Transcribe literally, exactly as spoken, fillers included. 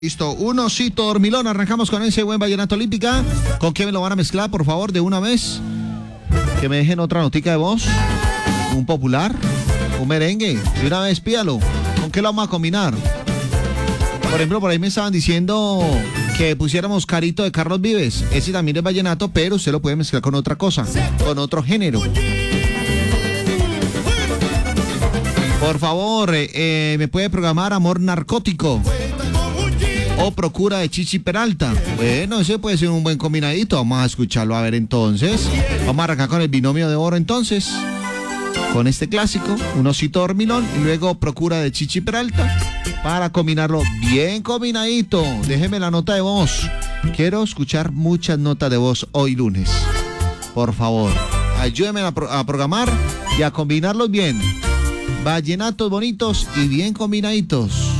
Listo, un osito dormilón, arrancamos con ese buen vallenato olímpica. ¿Con qué me lo van a mezclar, por favor, de una vez? Que me dejen otra notica de voz. Un popular, un merengue, de una vez pídalo. ¿Con qué lo vamos a combinar? Por ejemplo, por ahí me estaban diciendo que pusiéramos Carito de Carlos Vives. Ese también es vallenato, pero usted lo puede mezclar con otra cosa, con otro género. Por favor, eh, eh, me puede programar Amor Narcótico o Procura de Chichi Peralta. Bueno, ese puede ser un buen combinadito. Vamos a escucharlo a ver entonces. Vamos a arrancar con el binomio de oro entonces. Con este clásico, un osito dormilón y luego Procura de Chichi Peralta para combinarlo bien combinadito. Déjeme la nota de voz. Quiero escuchar muchas notas de voz hoy lunes. Por favor, ayúdenme a, pro- a programar y a combinarlos bien. Vallenatos bonitos y bien combinaditos.